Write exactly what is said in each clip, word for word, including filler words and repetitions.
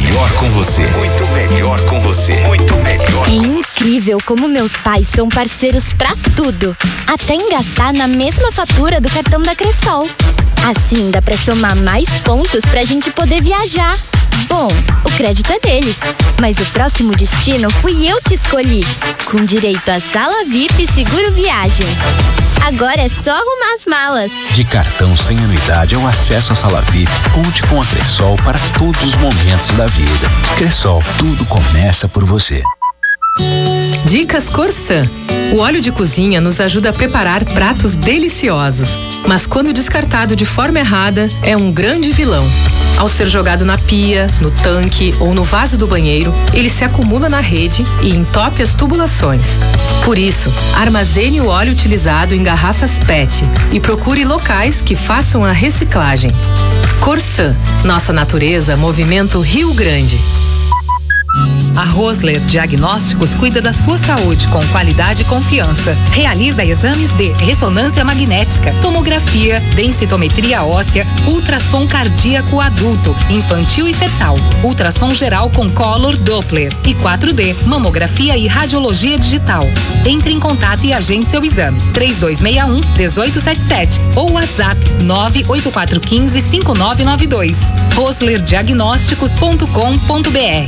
melhor com você. Muito melhor com você. Muito melhor. É incrível como meus pais são parceiros pra tudo. Até em gastar na mesma fatura do cartão da Cressol. Assim dá pra somar mais pontos pra gente poder viajar. Bom, o crédito é deles, mas o próximo destino fui eu que escolhi, com direito a sala V I P e seguro viagem. Agora é só arrumar as malas. De cartão sem anuidade ao acesso à sala V I P, conte com a Cressol para todos os momentos da vida. Cressol, tudo começa por você. Dicas Corsã. O óleo de cozinha nos ajuda a preparar pratos deliciosos, mas quando descartado de forma errada, é um grande vilão. Ao ser jogado na pia, no tanque ou no vaso do banheiro, ele se acumula na rede e entope as tubulações. Por isso, armazene o óleo utilizado em garrafas P E T e procure locais que façam a reciclagem. Corsã, nossa natureza, movimento Rio Grande. A Rosler Diagnósticos cuida da sua saúde com qualidade e confiança. Realiza exames de ressonância magnética, tomografia, densitometria óssea, ultrassom cardíaco adulto, infantil e fetal, ultrassom geral com color Doppler e quatro D, mamografia e radiologia digital. Entre em contato e agende seu exame. três dois seis um, um oito sete sete ou WhatsApp nove oito quatro um cinco, cinco nove nove dois. rosler diagnósticos ponto com ponto br.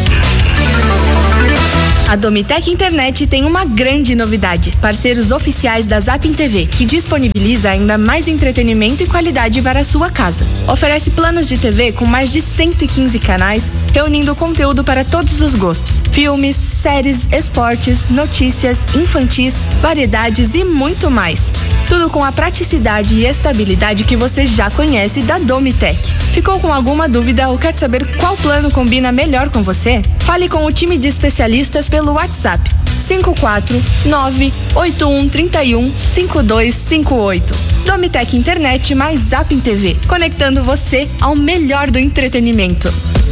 A Domitec Internet tem uma grande novidade. Parceiros oficiais da Zapping T V, que disponibiliza ainda mais entretenimento e qualidade para a sua casa. Oferece planos de T V com mais de cento e quinze canais, reunindo conteúdo para todos os gostos. Filmes, séries, esportes, notícias, infantis, variedades e muito mais. Tudo com a praticidade e estabilidade que você já conhece da Domitec. Ficou com alguma dúvida ou quer saber qual plano combina melhor com você? Fale com o time de especialistas pelo WhatsApp cinco quatro nove oito um três um cinco dois cinco oito. Domitec Internet mais Zapping T V, conectando você ao melhor do entretenimento.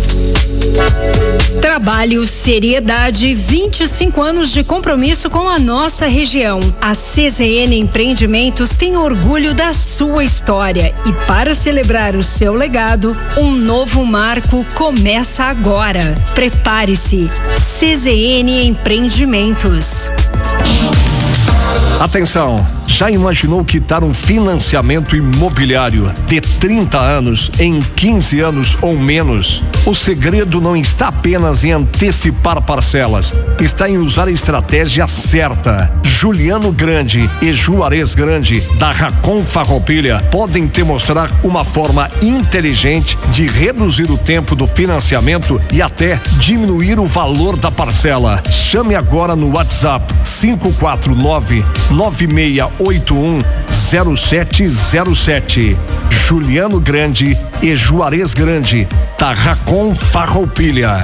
Trabalho, seriedade, vinte e cinco anos de compromisso com a nossa região. A C Z N Empreendimentos tem orgulho da sua história e para celebrar o seu legado, um novo marco começa agora. Prepare-se, C Z N Empreendimentos. Atenção, já imaginou quitar um financiamento imobiliário de trinta anos em quinze anos ou menos? O segredo não está apenas em antecipar parcelas, está em usar a estratégia certa. Juliano Grande e Juarez Grande, da Racon Farroupilha, podem te mostrar uma forma inteligente de reduzir o tempo do financiamento e até diminuir o valor da parcela. Chame agora no WhatsApp cinco quatro nove nove seis oito um zero sete zero sete. Juliano Grande e Juarez Grande, da Racon Farroupilha.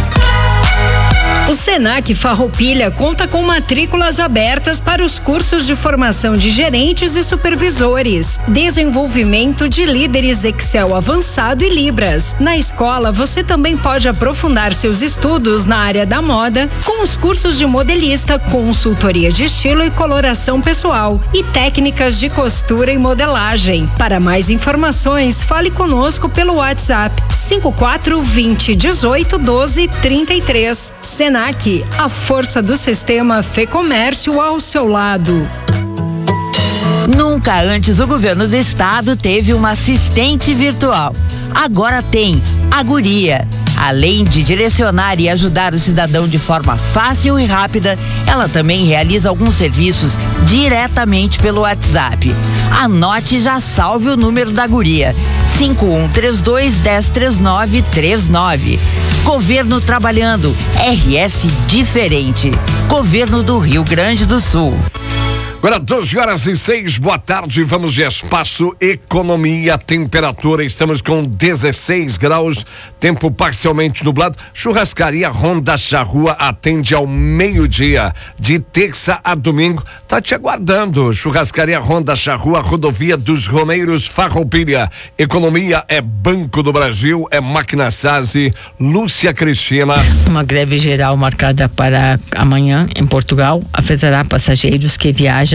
O Senac Farroupilha conta com matrículas abertas para os cursos de formação de gerentes e supervisores, desenvolvimento de líderes Excel avançado e Libras. Na escola, você também pode aprofundar seus estudos na área da moda com os cursos de modelista, consultoria de estilo e coloração pessoal e técnicas de costura e modelagem. Para mais informações, fale conosco pelo WhatsApp cinco quatro vinte dezoito doze trinta e três. Senac, a força do sistema Fê Comércio ao seu lado. Nunca antes o governo do estado teve uma assistente virtual. Agora tem a Guria. Além de direcionar e ajudar o cidadão de forma fácil e rápida, ela também realiza alguns serviços diretamente pelo WhatsApp. Anote e já salve o número da Guria: cinco um três dois, um zero três nove três nove. Governo trabalhando, R S diferente. Governo do Rio Grande do Sul. Agora doze horas e seis, boa tarde, vamos de Espaço Economia, temperatura, estamos com dezesseis graus, tempo parcialmente nublado. Churrascaria Honda Charrua atende ao meio-dia, de terça a domingo, tá te aguardando. Churrascaria Honda Charrua, rodovia dos Romeiros, Farroupilha. Economia é Banco do Brasil, é Máquina Sazzi, Lúcia Cristina. Uma greve geral marcada para amanhã em Portugal afetará passageiros que viajam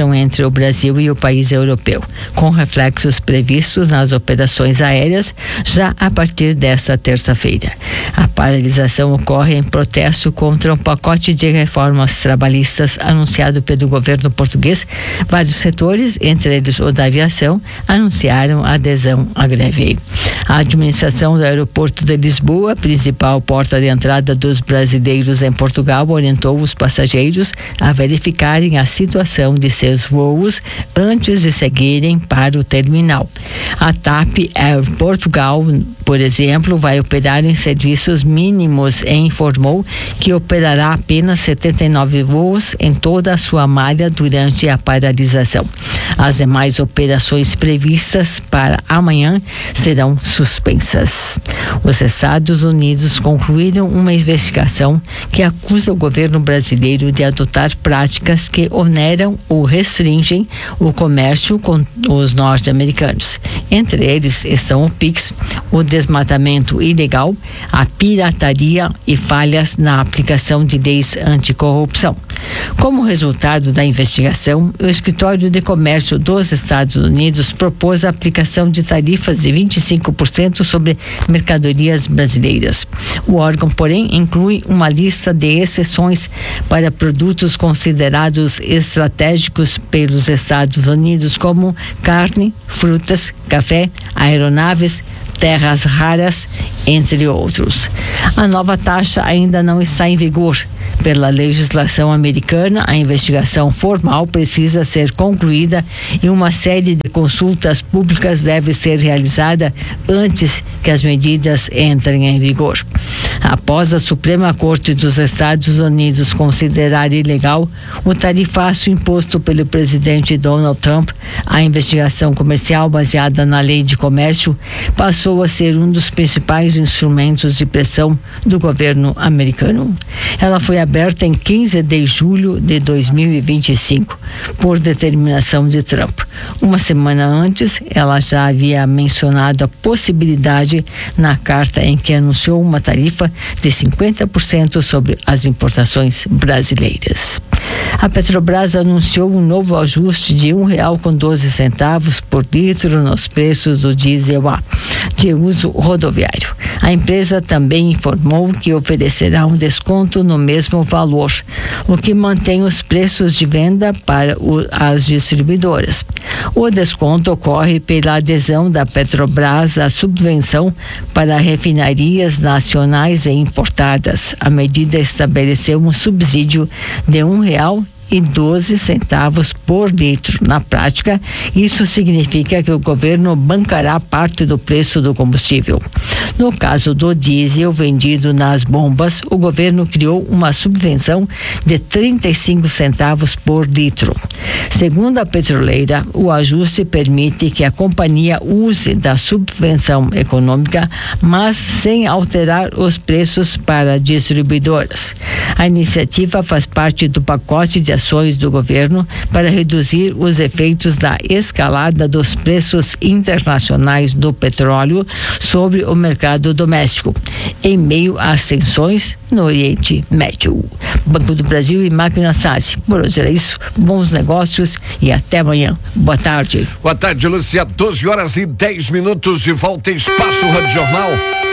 viajam entre o Brasil e o país europeu, com reflexos previstos nas operações aéreas já a partir desta terça-feira. A paralisação ocorre em protesto contra um pacote de reformas trabalhistas anunciado pelo governo português. Vários setores, entre eles o da aviação, anunciaram adesão à greve. A administração do aeroporto de Lisboa, principal porta de entrada dos brasileiros em Portugal, orientou os passageiros a verificarem a situação de seus voos antes de seguirem para o terminal. A TAP Air Portugal, por exemplo, vai operar em serviços mínimos e informou que operará apenas setenta e nove voos em toda a sua malha durante a paralisação. As demais operações previstas para amanhã serão suspensas. Os Estados Unidos concluíram uma investigação que acusa o governo brasileiro de adotar práticas que oneram ou restringem o comércio com os norte-americanos. Entre eles estão o Pix, o desmatamento ilegal, a pirataria e falhas na aplicação de leis anticorrupção. Como resultado da investigação, o Escritório de Comércio dos Estados Unidos propôs a aplicação de tarifas de vinte e cinco por cento sobre mercadorias brasileiras. O órgão, porém, inclui uma lista de exceções para produtos considerados estratégicos pelos Estados Unidos, como carne, frutas, café, aeronaves, terras raras, entre outros. A nova taxa ainda não está em vigor. Pela legislação americana, a investigação formal precisa ser concluída e uma série de consultas públicas deve ser realizada antes que as medidas entrem em vigor. Após a Suprema Corte dos Estados Unidos considerar ilegal o tarifaço imposto pelo presidente Donald Trump, a investigação comercial baseada na Lei de Comércio passou a ser um dos principais instrumentos de pressão do governo americano. Ela foi aberta em quinze de julho de dois mil e vinte e cinco, por determinação de Trump. Uma semana antes, ela já havia mencionado a possibilidade na carta em que anunciou uma tarifa de cinquenta por cento sobre as importações brasileiras. A Petrobras anunciou um novo ajuste de um real com doze centavos por litro nos preços do diesel A de uso rodoviário. A empresa também informou que oferecerá um desconto no mesmo valor, o que mantém os preços de venda para o, as distribuidoras. O desconto ocorre pela adesão da Petrobras à subvenção para refinarias nacionais e importadas. A medida estabeleceu um subsídio de um real e doze centavos por litro. Na prática, isso significa que o governo bancará parte do preço do combustível. No caso do diesel vendido nas bombas, o governo criou uma subvenção de trinta e cinco centavos por litro. Segundo a petroleira, o ajuste permite que a companhia use da subvenção econômica, mas sem alterar os preços para distribuidoras. A iniciativa faz parte do pacote de ações do governo para reduzir os efeitos da escalada dos preços internacionais do petróleo sobre o mercado doméstico, em meio às tensões no Oriente Médio. Banco do Brasil e Máquina Sassi. Por hoje era isso. Bons negócios e até amanhã. Boa tarde. Boa tarde, Lúcia. doze horas e dez minutos de volta em Espaço Rádio Jornal.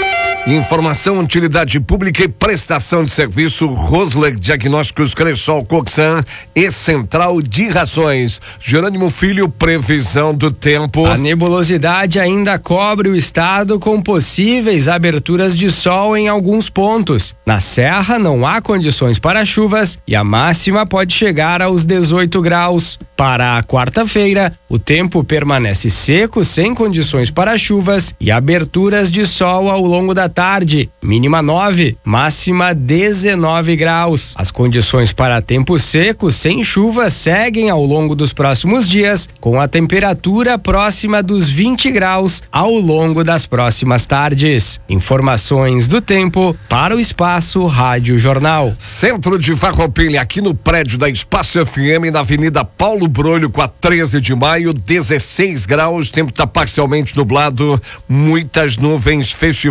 Informação, utilidade pública e prestação de serviço. Rosler Diagnósticos, Cressol, Coxan e Central de Rações. Jerônimo Filho, previsão do tempo. A nebulosidade ainda cobre o estado com possíveis aberturas de sol em alguns pontos. Na Serra não há condições para chuvas e a máxima pode chegar aos dezoito graus. Para a quarta-feira, o tempo permanece seco, sem condições para chuvas e aberturas de sol ao longo da tarde, mínima nove, máxima dezenove graus. As condições para tempo seco sem chuva seguem ao longo dos próximos dias, com a temperatura próxima dos vinte graus ao longo das próximas tardes. Informações do tempo para o Espaço Rádio Jornal. Centro de Farroupilha, aqui no prédio da Espaço F M, na Avenida Paulo Brolho, com a treze de maio, dezesseis graus, tempo está parcialmente nublado, muitas nuvens, festival de inverno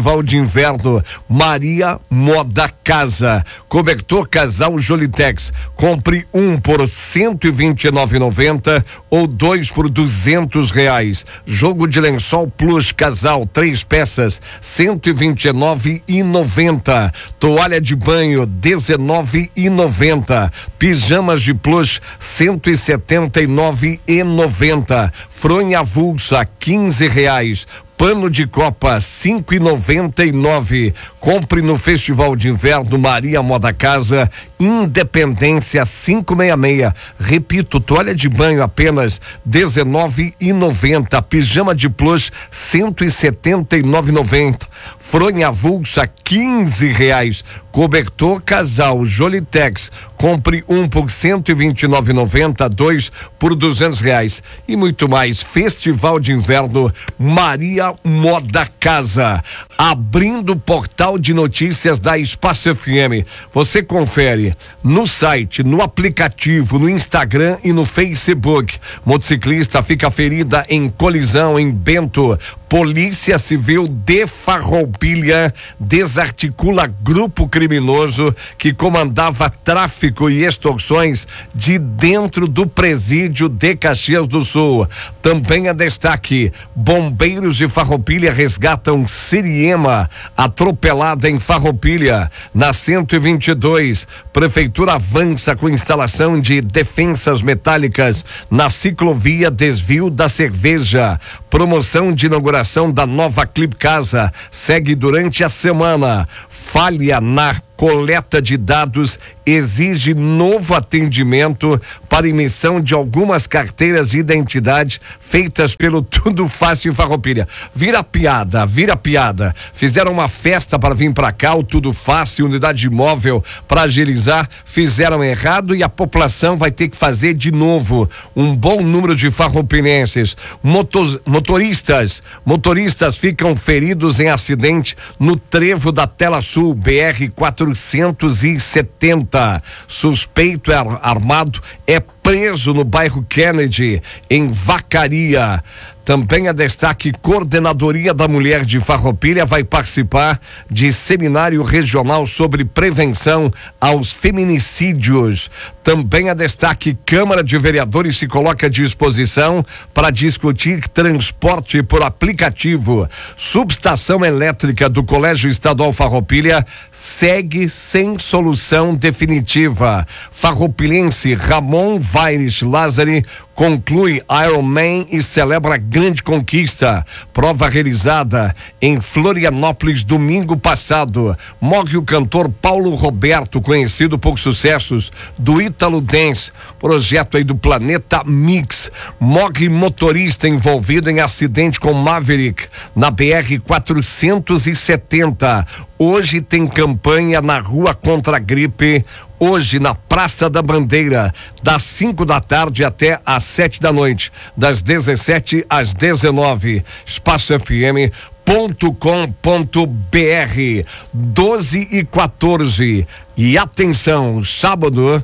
inverno Maria Moda Casa. Cobertor casal Jolitex. Compre um por cento e vinte e nove reais e noventa centavos ou dois por duzentos reais. Jogo de lençol plus casal, três peças, cento e vinte e nove reais e noventa centavos. Toalha de banho, dezenove reais e noventa centavos. Pijamas de plus, cento e setenta e nove reais e noventa centavos. Fronha avulsa, quinze reais. Pano de copa, cinco reais e noventa e nove centavos. Compre no Festival de Inverno Maria Moda Casa, Independência quinhentos e sessenta e seis. Repito, toalha de banho apenas dezenove reais e noventa centavos. Pijama de plus, cento e setenta e nove reais e noventa centavos. Fronha avulsa, quinze reais. Cobertor casal Jolitex. Compre um por cento e vinte e nove reais e noventa centavos, dois por duzentos reais. E muito mais. Festival de Inverno Maria Moda Casa, abrindo o portal de notícias da Espaço F M. Você confere no site, no aplicativo, no Instagram e no Facebook. Motociclista fica ferida em colisão em Bento. Polícia Civil de Farroupilha desarticula grupo criminoso que comandava tráfico e extorsões de dentro do presídio de Caxias do Sul. Também a destaque: bombeiros de Farroupilha resgatam Siriema atropelada em Farroupilha. Na cento e vinte e dois, Prefeitura avança com instalação de defensas metálicas na ciclovia Desvio da Cerveja. Promoção de inauguração da nova Clip Casa segue durante a semana. Falha na coleta de dados exige novo atendimento para emissão de algumas carteiras de identidade feitas pelo Tudo Fácil Farroupilha. Vira piada, vira piada. Fizeram uma festa para vir para cá, o Tudo Fácil, unidade móvel para agilizar, fizeram errado e a população vai ter que fazer de novo. Um bom número de farroupilhenses, motos, motoristas, motoristas ficam feridos em acidente no trevo da Tela Sul, B R quatrocentos e setenta. Suspeito ar, armado é preso no bairro Kennedy, em Vacaria. Também a destaque: Coordenadoria da Mulher de Farroupilha vai participar de seminário regional sobre prevenção aos feminicídios. Também a destaque: Câmara de Vereadores se coloca à disposição para discutir transporte por aplicativo. Subestação elétrica do Colégio Estadual Farroupilha segue sem solução definitiva. Farroupilhense Ramon Vaires Lázari conclui Ironman e celebra grande conquista. Prova realizada em Florianópolis domingo passado. Morre o cantor Paulo Roberto, conhecido por sucessos do Ítalo Dance, projeto aí do Planeta Mix. Morre motorista envolvido em acidente com Maverick na B R quatrocentos e setenta. Hoje tem campanha na Rua contra a Gripe. Hoje na Praça da Bandeira, das cinco da tarde até às sete da noite, das dezessete às dezenove. Espaço F M ponto com ponto B R. doze e quatorze. E atenção, sábado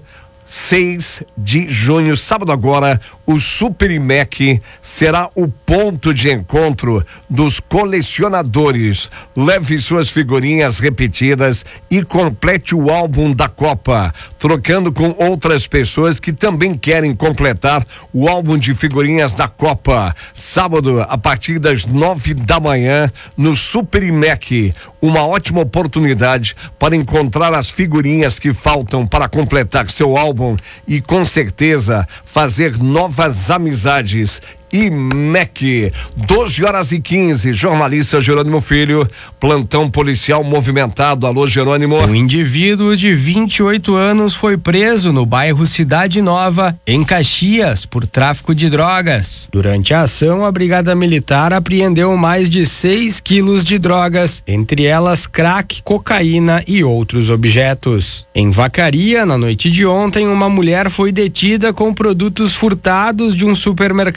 seis de junho, sábado agora, o Super I M E C será o ponto de encontro dos colecionadores. Leve suas figurinhas repetidas e complete o álbum da Copa, trocando com outras pessoas que também querem completar o álbum de figurinhas da Copa. Sábado, a partir das nove da manhã, no Super I M E C. Uma ótima oportunidade para encontrar as figurinhas que faltam para completar seu álbum e com certeza fazer novas amizades. I M E C, doze horas e quinze, jornalista Jerônimo Filho, plantão policial movimentado. Alô, Jerônimo. Um indivíduo de vinte e oito anos foi preso no bairro Cidade Nova, em Caxias, por tráfico de drogas. Durante a ação, a Brigada Militar apreendeu mais de seis quilos de drogas, entre elas crack, cocaína e outros objetos. Em Vacaria, na noite de ontem, uma mulher foi detida com produtos furtados de um supermercado.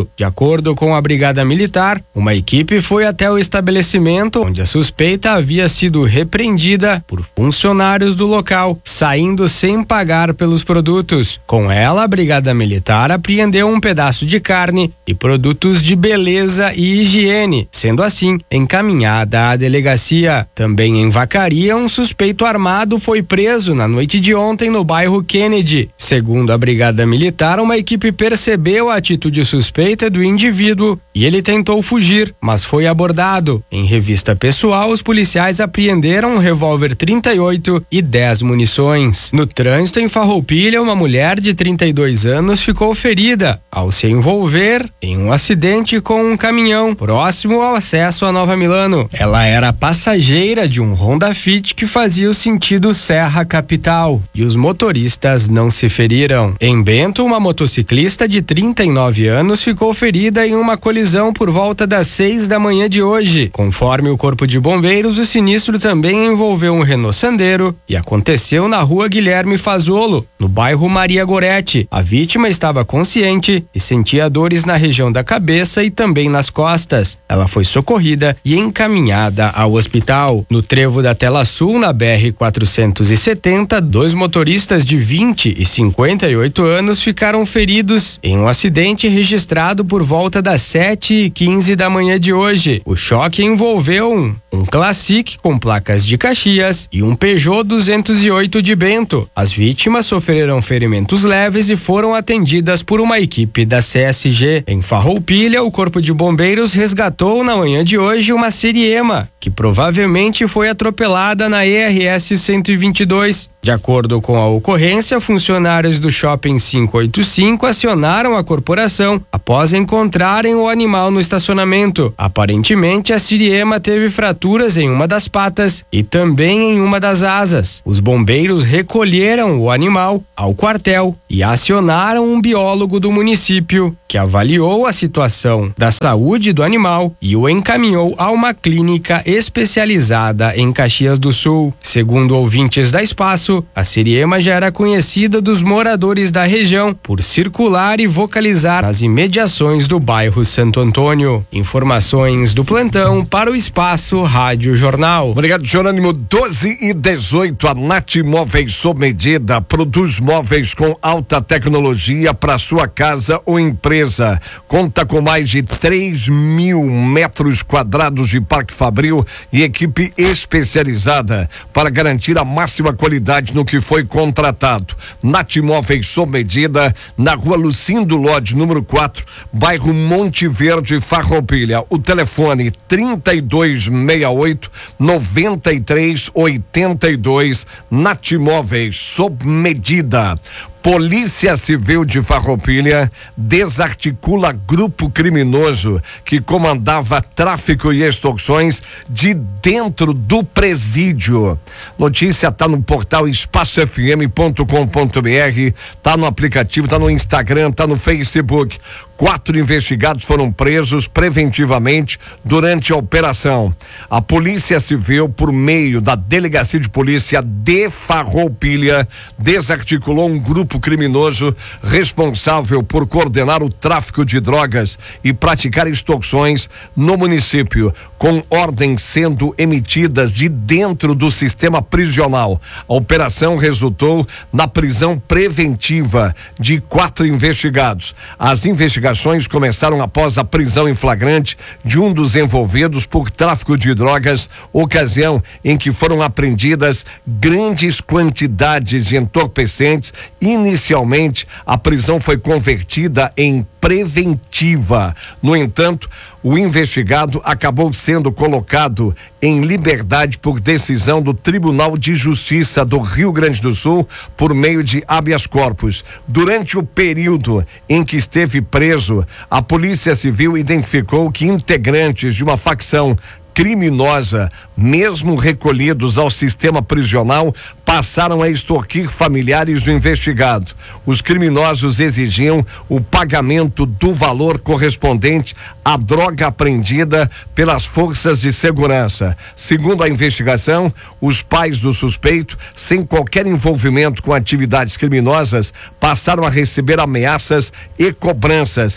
De acordo com a Brigada Militar, uma equipe foi até o estabelecimento onde a suspeita havia sido repreendida por funcionários do local, saindo sem pagar pelos produtos. Com ela, a Brigada Militar apreendeu um pedaço de carne e produtos de beleza e higiene, sendo assim encaminhada à delegacia. Também em Vacaria, um suspeito armado foi preso na noite de ontem no bairro Kennedy. Segundo a Brigada Militar, uma equipe percebeu a atitude suspeita do indivíduo e ele tentou fugir, mas foi abordado. Em revista pessoal, os policiais apreenderam um revólver trinta e oito e dez munições. No trânsito em Farroupilha, uma mulher de trinta e dois anos ficou ferida ao se envolver em um acidente com um caminhão próximo ao acesso a Nova Milano. Ela era passageira de um Honda Fit que fazia o sentido Serra Capital e os motoristas não se feriram. Em Bento, uma motociclista de trinta e nove anos ficou ferida em uma colisão por volta das seis da manhã de hoje. Conforme o Corpo de Bombeiros, o sinistro também envolveu um Renault Sandero e aconteceu na rua Guilherme Fazolo, no bairro Maria Goretti. A vítima estava consciente e sentia dores na região da cabeça e também nas costas. Ela foi socorrida e encaminhada ao hospital. No trevo da Tela Sul, na B R quatrocentos e setenta, dois motoristas de vinte e cinquenta e oito anos ficaram feridos em um acidente registrado por volta das sete e quinze da manhã de hoje. O choque envolveu um, um Classic com placas de Caxias e um Peugeot duzentos e oito de Bento. As vítimas sofreram ferimentos leves e foram atendidas por uma equipe da C S G. Em Farroupilha, o Corpo de Bombeiros resgatou na manhã de hoje uma Siriema, que provavelmente foi atropelada na E R S cento e vinte e dois. De acordo com a ocorrência, funcionários do Shopping quinhentos e oitenta e cinco acionaram a corporação após encontrarem o animal no estacionamento. Aparentemente, a Siriema teve fraturas em uma das patas e também em uma das asas. Os bombeiros recolheram o animal ao quartel e acionaram um biólogo do município, que avaliou a situação da saúde do animal e o encaminhou a uma clínica especializada em Caxias do Sul. Segundo ouvintes da Espaço, a Siriema já era conhecida dos moradores da região por circular e vocalizar nas imediações do bairro Santo Antônio. Informações do plantão para o Espaço Rádio Jornal. Obrigado, Jerônimo. doze e dezoito, a Nath Móveis sob medida produz móveis com alta tecnologia para sua casa ou empresa. Conta com mais de três mil metros quadrados de Parque Fabril e equipe especializada para garantir a máxima qualidade no que foi contratado. Nath Móveis sob medida, na rua Lucindo Lodge, número quatro, bairro Monte Verde, Farroupilha. O telefone trinta e dois sessenta e oito, noventa e três oitenta e dois. Nath Móveis sob medida. Polícia Civil de Farroupilha desarticula grupo criminoso que comandava tráfico e extorsões de dentro do presídio. Notícia tá no portal espaço f m ponto com ponto b r, tá no aplicativo, tá no Instagram, tá no Facebook. Quatro investigados foram presos preventivamente durante a operação. A Polícia Civil, por meio da Delegacia de Polícia de Farroupilha, desarticulou um grupo criminoso responsável por coordenar o tráfico de drogas e praticar extorsões no município, com ordens sendo emitidas de dentro do sistema prisional. A operação resultou na prisão preventiva de quatro investigados. As investigações começaram após a prisão em flagrante de um dos envolvidos por tráfico de drogas, ocasião em que foram apreendidas grandes quantidades de entorpecentes. Inicialmente, a prisão foi convertida em preventiva. No entanto, o investigado acabou sendo colocado em liberdade por decisão do Tribunal de Justiça do Rio Grande do Sul por meio de habeas corpus. Durante o período em que esteve preso, a Polícia Civil identificou que integrantes de uma facção criminosa, mesmo recolhidos ao sistema prisional, passaram a extorquir familiares do investigado. Os criminosos exigiam o pagamento do valor correspondente à droga apreendida pelas forças de segurança. Segundo a investigação, os pais do suspeito, sem qualquer envolvimento com atividades criminosas, passaram a receber ameaças e cobranças.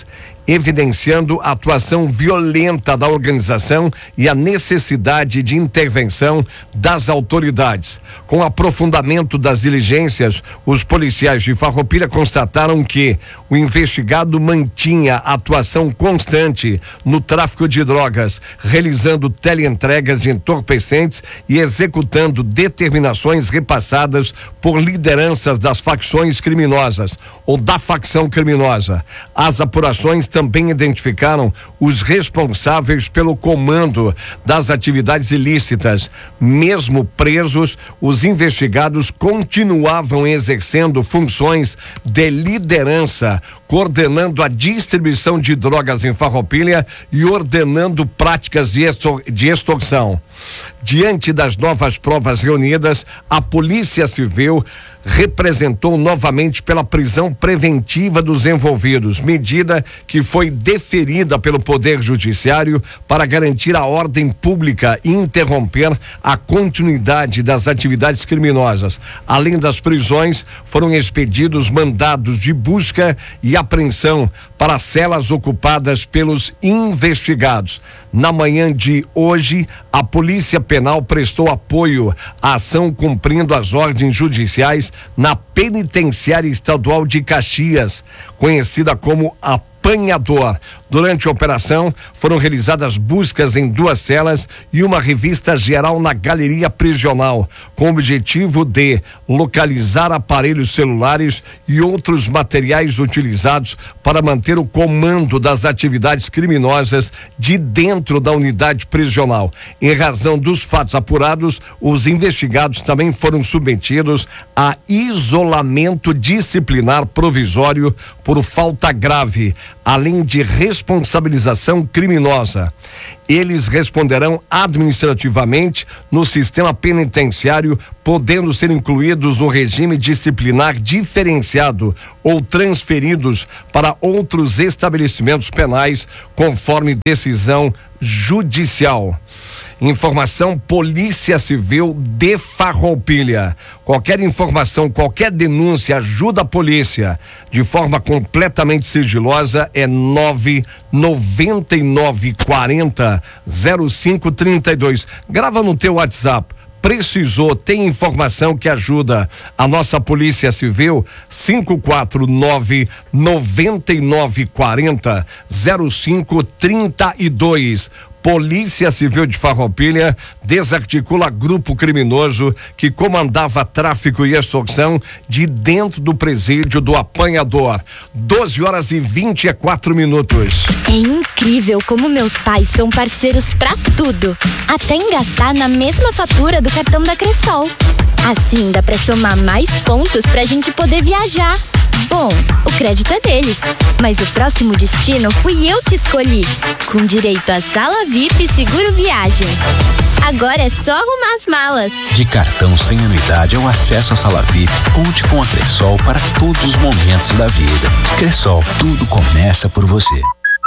evidenciando a atuação violenta da organização e a necessidade de intervenção das autoridades. Com aprofundamento das diligências, os policiais de Farroupilha constataram que o investigado mantinha atuação constante no tráfico de drogas, realizando teleentregas de entorpecentes e executando determinações repassadas por lideranças das facções criminosas ou da facção criminosa. As apurações também identificaram os responsáveis pelo comando das atividades ilícitas. Mesmo presos, os investigados continuavam exercendo funções de liderança, coordenando a distribuição de drogas em Farroupilha e ordenando práticas de extor- de extorsão. Diante das novas provas reunidas, a Polícia Civil representou novamente pela prisão preventiva dos envolvidos, medida que foi deferida pelo Poder Judiciário para garantir a ordem pública e interromper a continuidade das atividades criminosas. Além das prisões, foram expedidos mandados de busca e apreensão para celas ocupadas pelos investigados. Na manhã de hoje, a Polícia Penal prestou apoio à ação cumprindo as ordens judiciais na Penitenciária Estadual de Caxias, conhecida como a Apanhador. Durante a operação, foram realizadas buscas em duas celas e uma revista geral na galeria prisional, com o objetivo de localizar aparelhos celulares e outros materiais utilizados para manter o comando das atividades criminosas de dentro da unidade prisional. Em razão dos fatos apurados, os investigados também foram submetidos a isolamento disciplinar provisório por falta grave, além de responsabilização criminosa. Eles responderão administrativamente no sistema penitenciário, podendo ser incluídos no regime disciplinar diferenciado ou transferidos para outros estabelecimentos penais, conforme decisão judicial. Informação Polícia Civil de Farroupilha. Qualquer informação, qualquer denúncia, ajuda a polícia de forma completamente sigilosa, é nove noventa e nove quarenta zero cinco trinta e dois. Grava no teu WhatsApp. Precisou, tem informação que ajuda a nossa Polícia Civil, cinco quatro nove noventa e nove quarenta zero cinco trinta e dois. Polícia Civil de Farroupilha desarticula grupo criminoso que comandava tráfico e extorsão de dentro do presídio do Apanhador. doze horas e vinte e quatro minutos. É incrível como meus pais são parceiros pra tudo, até em gastar na mesma fatura do cartão da Cressol. Assim dá pra somar mais pontos pra gente poder viajar. Bom, o crédito é deles, mas o próximo destino fui eu que escolhi, com direito a sala V I P e seguro viagem. Agora é só arrumar as malas. De cartão sem anuidade ao acesso à sala V I P, conte com a Cressol para todos os momentos da vida. Cressol, tudo começa por você.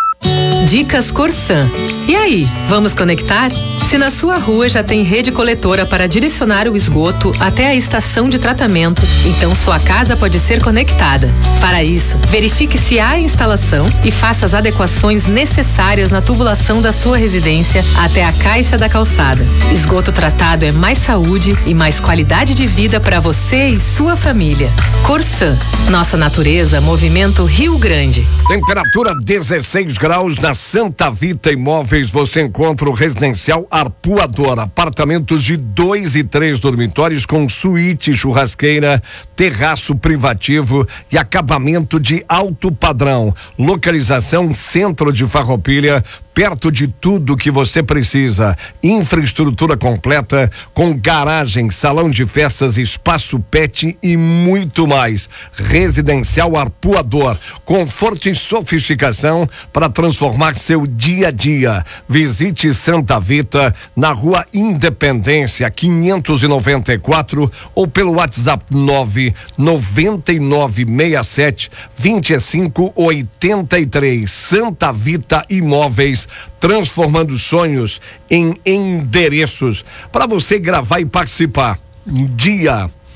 Dicas Corsan. E aí, vamos conectar? Se na sua rua já tem rede coletora para direcionar o esgoto até a estação de tratamento, então sua casa pode ser conectada. Para isso, verifique se há instalação e faça as adequações necessárias na tubulação da sua residência até a caixa da calçada. Esgoto tratado é mais saúde e mais qualidade de vida para você e sua família. Corsan, nossa natureza, movimento Rio Grande. Temperatura dezesseis graus na Santa Vita Imóveis. Você encontra o residencial Arpoador, apartamentos de dois e três dormitórios com suíte, churrasqueira, terraço privativo e acabamento de alto padrão. Localização centro de Farroupilha, perto de tudo que você precisa. Infraestrutura completa, com garagem, salão de festas, espaço pet e muito mais. Residencial Arpoador, conforto e sofisticação para transformar seu dia a dia. Visite Santa Vita na Rua Independência quinhentos e noventa e quatro ou pelo WhatsApp nove noventa e nove sessenta e sete vinte e cinco oitenta e três. Santa Vita Imóveis, transformando sonhos em endereços para você gravar e participar. Dia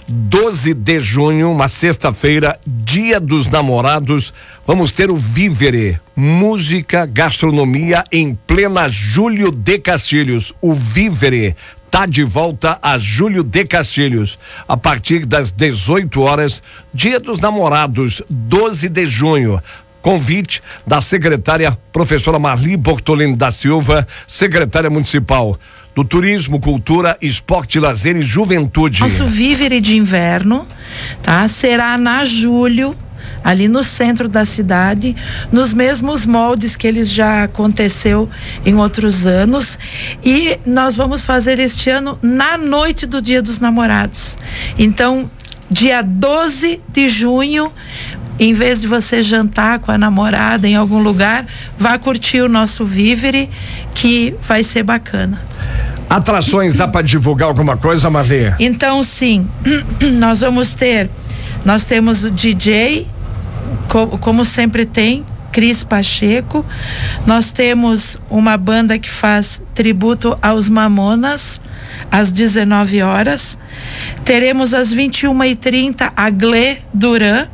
doze de junho, uma sexta-feira, Dia dos Namorados, vamos ter o Vívere, música, gastronomia em plena Júlio de Castilhos. O Vívere tá de volta a Júlio de Castilhos, a partir das dezoito horas, Dia dos Namorados, doze de junho. Convite da secretária professora Marli Bortolini da Silva, secretária municipal do Turismo, Cultura, Esporte, Lazer e Juventude. Nosso Vívere de inverno, tá? Será na Júlio, ali no centro da cidade, nos mesmos moldes que eles já aconteceu em outros anos, e nós vamos fazer este ano na noite do Dia dos Namorados. Então, dia doze de junho, em vez de você jantar com a namorada em algum lugar, vá curtir o nosso Vívere, que vai ser bacana. Atrações, dá para divulgar alguma coisa, Marli? Então, sim, nós vamos ter, nós temos o D J, como, como sempre tem, Cris Pacheco. Nós temos uma banda que faz tributo aos Mamonas, às dezenove horas. Teremos às vinte e uma e trinta a Glê Duran.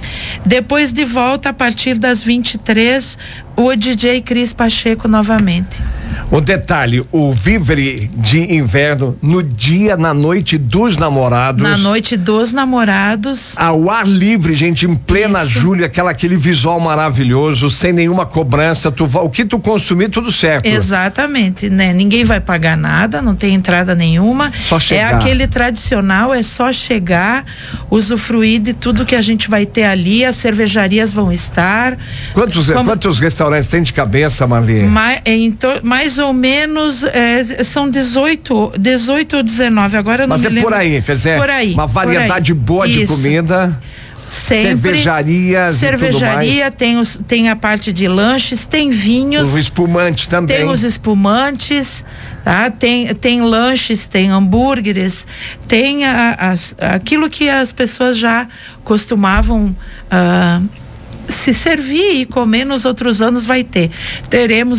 Depois de volta, a partir das vinte e três, o D J Cris Pacheco novamente. Um detalhe, o Vívere de inverno no dia, na noite dos namorados. Na noite dos namorados. Ao ar livre, gente, em plena Isso. Júlia, aquela, aquele visual maravilhoso, sem nenhuma cobrança, tu, o que tu consumir, tudo certo. Exatamente, né? Ninguém vai pagar nada, não tem entrada nenhuma. Só chegar. É aquele tradicional, é só chegar, usufruir de tudo que a gente vai ter ali, as cervejarias vão estar. Quantos, Como... quantos restaurantes tem de cabeça, Marli? Mais, em to, mais ou menos é, são dezoito, dezoito ou dezenove, agora eu não Mas me é lembro. por aí, quer dizer, por aí, uma variedade por aí. boa de Isso. comida. Sempre. Cervejarias Cervejaria, e tudo mais. tem, os, tem a parte de lanches, tem vinhos. Os espumantes também. Tem os espumantes, tá? Tem, tem lanches, tem hambúrgueres, tem a, as, aquilo que as pessoas já costumavam uh, se servir e comer nos outros anos, vai ter. Teremos